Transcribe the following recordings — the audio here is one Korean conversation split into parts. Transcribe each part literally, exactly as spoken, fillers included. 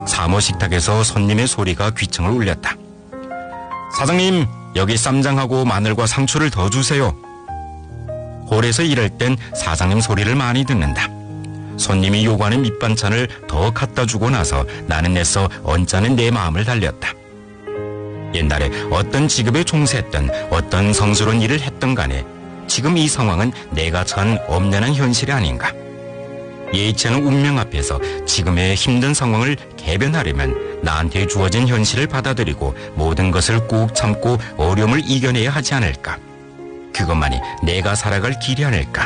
사무 식탁에서 손님의 소리가 귀청을 울렸다. 사장님, 여기 쌈장하고 마늘과 상추를 더 주세요. 홀에서 일할 땐 사장님 소리를 많이 듣는다. 손님이 요구하는 밑반찬을 더 갖다 주고 나서 나는 애써 언짢은 내 마음을 달렸다. 옛날에 어떤 직업에 종사했던 어떤 성스러운 일을 했던 간에 지금 이 상황은 내가 처한 엄연한 현실이 아닌가. 예의치 않은 운명 앞에서 지금의 힘든 상황을 개변하려면 나한테 주어진 현실을 받아들이고 모든 것을 꾹 참고 어려움을 이겨내야 하지 않을까. 그것만이 내가 살아갈 길이 아닐까.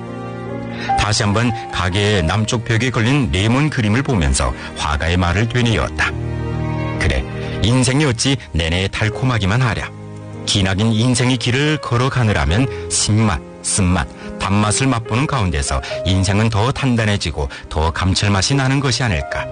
다시 한번 가게의 남쪽 벽에 걸린 레몬 그림을 보면서 화가의 말을 되뇌었다. 그래, 인생이 어찌 내내 달콤하기만 하랴. 기나긴 인생의 길을 걸어가느라면 신맛, 쓴맛, 단맛을 맛보는 가운데서 인생은 더 단단해지고 더 감칠맛이 나는 것이 아닐까.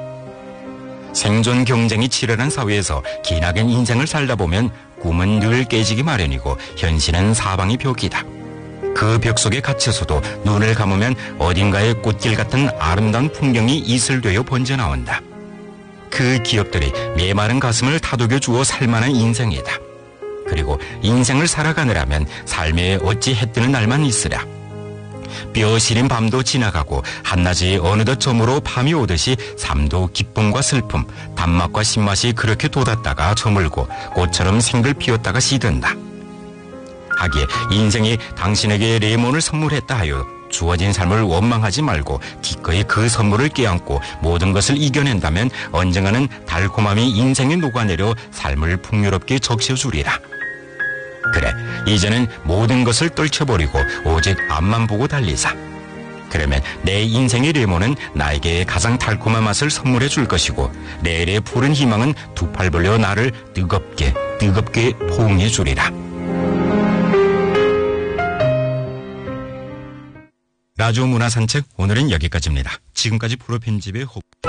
생존 경쟁이 치열한 사회에서 기나긴 인생을 살다 보면 꿈은 늘 깨지기 마련이고 현실은 사방이 벽이다. 그 벽 속에 갇혀서도 눈을 감으면 어딘가에 꽃길 같은 아름다운 풍경이 이슬되어 번져나온다. 그 기억들이 메마른 가슴을 다독여 주어 살만한 인생이다. 그리고 인생을 살아가느라면 삶에 어찌 해뜨는 날만 있으랴. 뼈 시린 밤도 지나가고 한낮이 어느덧 저물어 밤이 오듯이 삶도 기쁨과 슬픔, 단맛과 신맛이 그렇게 돋았다가 저물고 꽃처럼 생글 피었다가 시든다. 하기에 인생이 당신에게 레몬을 선물했다 하여 주어진 삶을 원망하지 말고 기꺼이 그 선물을 껴안고 모든 것을 이겨낸다면 언젠가는 달콤함이 인생에 녹아내려 삶을 풍요롭게 적셔주리라. 그래, 이제는 모든 것을 떨쳐버리고 오직 앞만 보고 달리자. 그러면 내 인생의 레몬은 나에게 가장 달콤한 맛을 선물해 줄 것이고 내일의 푸른 희망은 두 팔 벌려 나를 뜨겁게 뜨겁게 포옹해 주리라. 라디오 문화산책 오늘은 여기까지입니다. 지금까지 프로 편집의 호...